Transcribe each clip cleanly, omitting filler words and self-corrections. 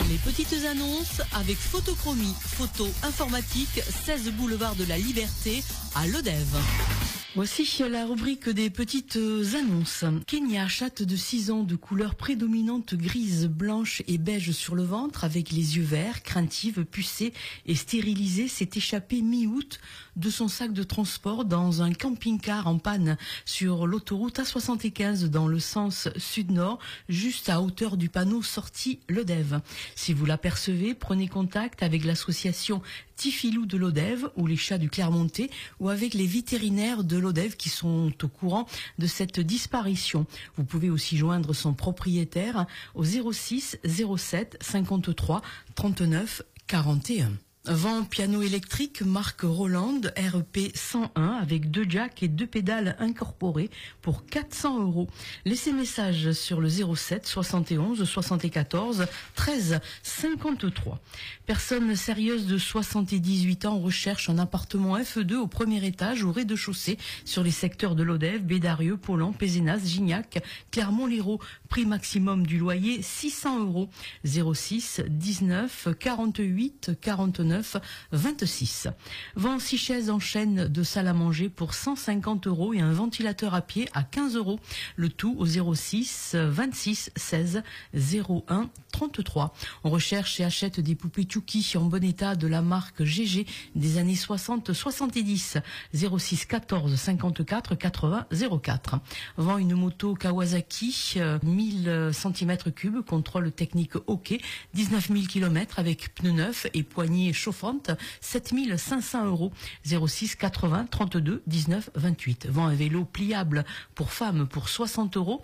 Les petites annonces avec Photochromie, photo informatique, 16 boulevard de la Liberté à Lodève. Voici la rubrique des petites annonces. Kenya, chatte de 6 ans de couleur prédominante grise, blanche et beige sur le ventre, avec les yeux verts, craintive, pucée et stérilisée, s'est échappée mi-août de son sac de transport dans un camping-car en panne sur l'autoroute A75 dans le sens sud-nord, juste à hauteur du panneau sortie Lodève. Si vous l'apercevez, prenez contact avec l'association Tifilou de Lodève ou les chats du Clermontais ou avec les vétérinaires de Lodève qui sont au courant de cette disparition. Vous pouvez aussi joindre son propriétaire au 06 07 53 39 41. Vent piano électrique marque Roland RP 101 avec 2 jacks et 2 pédales incorporées pour 400 €. Laissez message sur le 07 71 74 13 53. Personne sérieuse de 78 ans recherche un appartement F2 au premier étage au rez-de-chaussée sur les secteurs de Lodève, Bédarieux, Pollan, Pézenas, Gignac, Clermont-Lérault. Prix maximum du loyer 600 €. 06 19 48 49 26. Vend 6 chaises en chêne de salle à manger pour 150 € et un ventilateur à pied à 15 €. Le tout au 06 26 16 01 33. On recherche et achète des poupées Chucky en bon état de la marque GG des années 60-70. 06 14 54 80 04. Vend une moto Kawasaki 1000 cm3, contrôle technique OK, 19 000 km avec pneus neufs et poignées chauffantes, 7500 €. 06 80 32 19 28. Vend un vélo pliable pour femmes pour 60 €.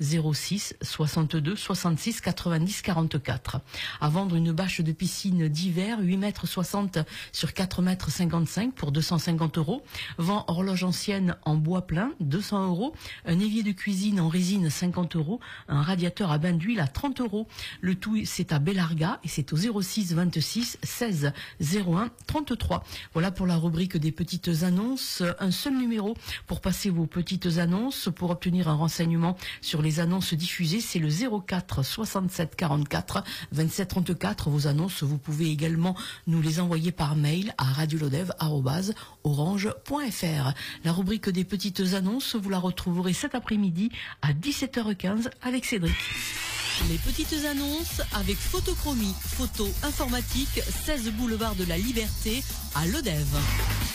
06 62 66 90 44. À vendre une bâche de piscine d'hiver 8,60 m sur 4,55 m pour 250 €. Vend horloge ancienne en bois plein 200 €. Un évier de cuisine en résine 50 €. Un radiateur à bain d'huile à 30 €. Le tout c'est à Bellarga et c'est au 06 26 16 01 33. Voilà pour la rubrique des petites annonces. Un seul numéro pour passer vos petites annonces. Pour obtenir un renseignement sur les annonces diffusées, c'est le 04 67 44 27 34. Vos annonces, vous pouvez également nous les envoyer par mail à radiolodève@orange.fr. La rubrique des petites annonces, vous la retrouverez cet après-midi à 17h15 avec Cédric. Les petites annonces avec Photochromie, photo informatique, 16 boulevard de la Liberté à Lodève.